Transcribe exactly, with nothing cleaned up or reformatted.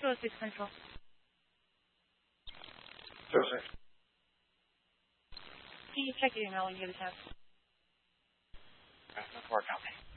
zero six Central. zero six. Can you check your email when you get a chance? That's not work out.